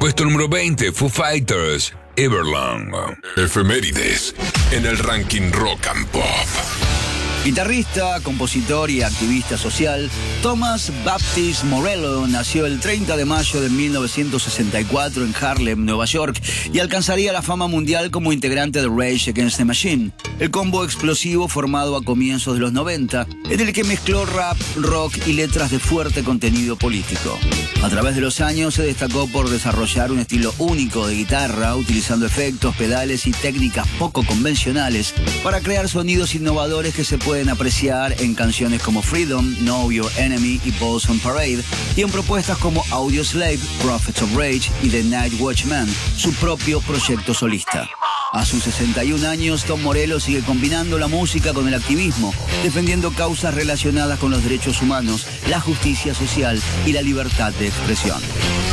Puesto número 20, Foo Fighters, Everlong. Efemérides en el ranking Rock and Pop. Guitarrista, compositor y activista social, Thomas Baptiste Morello nació el 30 de mayo de 1964 en Harlem, Nueva York, y alcanzaría la fama mundial como integrante de Rage Against the Machine, el combo explosivo formado a comienzos de los 90, en el que mezcló rap, rock y letras de fuerte contenido político. A través de los años se destacó por desarrollar un estilo único de guitarra, utilizando efectos, pedales y técnicas poco convencionales para crear sonidos innovadores que se pueden apreciar en canciones como Freedom, Know Your Enemy y Balls on Parade, y en propuestas como Audioslave, Prophets of Rage y The Night Watchman, su propio proyecto solista. A sus 61 años, Tom Morello sigue combinando la música con el activismo, defendiendo causas relacionadas con los derechos humanos, la justicia social y la libertad de expresión.